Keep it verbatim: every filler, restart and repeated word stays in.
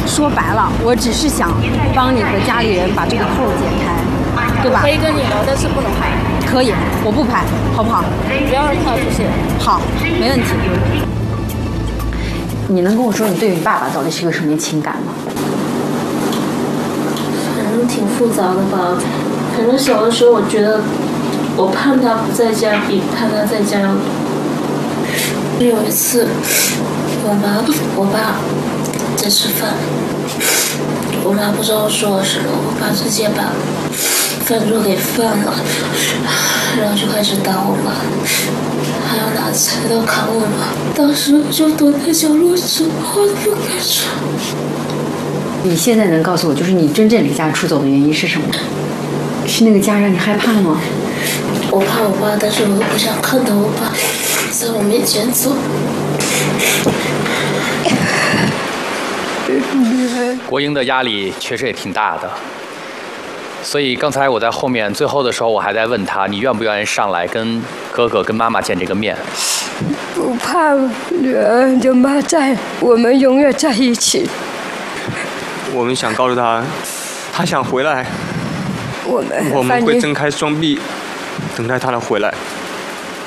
说白了，我只是想帮你和家里人把这个扣解开，对吧？ 可以跟你聊，但是不能拍。 可以，我不拍，好不好？ 不要让他出现。 好，没问题。 你能跟我说你对你爸爸到底是个什么情感吗？ 反正挺复杂的吧。反正小的时候，我觉得我盼他不在家，比盼他在家要多。有一次，我妈我爸在吃饭，我妈不知道说我什么，我爸直接把饭桌给放了，然后就开始打我妈，还要拿菜刀砍我妈。当时我就躲在角落，什么话都不敢说。 你现在能告诉我，就是你真正离家出走的原因是什么？是那个家让你害怕吗？ 我怕我爸，但是我又不想看到我爸在我面前走。 国英的压力确实也挺大的，所以刚才我在后面最后的时候，我还在问他，你愿不愿意上来跟哥哥、跟妈妈见这个面？ 不怕，女儿有妈在，我们永远在一起。 我们想告诉他，他想回来， 我们我们会睁开双臂，等待他的回来。